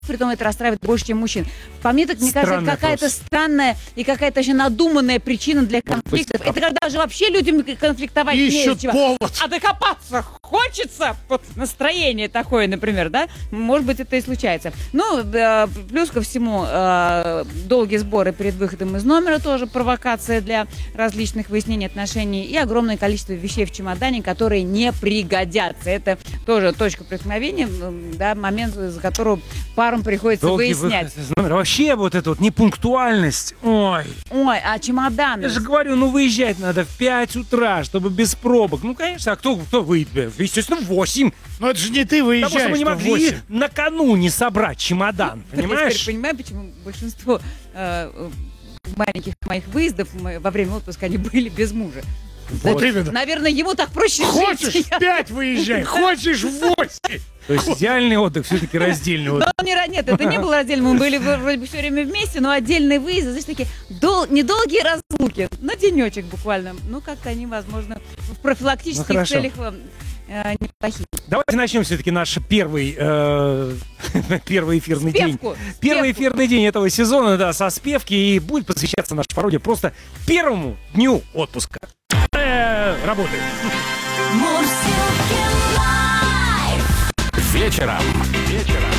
притом это расстраивает больше, чем мужчин. По мне, так, мне кажется, это какая-то странная и какая-то еще надуманная причина для конфликтов. Это когда же вообще людям конфликтовать не из чего. Повод. А докопаться хочется, вот настроение такое, например, да? Может быть, это и случается. Ну, плюс ко всему, долгие сборы перед выходом из номера тоже провокация для различных выяснений отношений и огромное количество вещей в чемодане, которые не пригодятся. Это тоже точка преткновения, да, момент, за которого парам приходится долгий выяснять. Выход из номера. Вообще вот эта вот непунктуальность. Ой, а чемоданы? я же говорю, выезжать надо в 5 утра, чтобы без пробок. Ну, конечно, а кто выйдет? Естественно, в 8. Но это же не ты выезжаешь. Потому что мы не могли 8. накануне собрать чемодан, Я понимаешь? теперь понимаю, почему большинство маленьких моих выездов во время отпуска они были без мужа. Вот именно. Наверное, ему так проще Хочешь жить. в 5 выезжай, хочешь в 8. То есть идеальный отдых все-таки раздельный отдых. Нет, это не было раздельно. Мы были вроде бы все время вместе, но отдельные выезды, знаешь, такие недолгие разлуки, на денечек буквально. Ну, как-то они, возможно, в профилактических целях неплохие. Давайте начнем все-таки наш первый эфирный день. Первый эфирный день этого сезона, да, со спевки. И будет посвящаться наша пародия просто первому дню отпуска. Работает. Вечером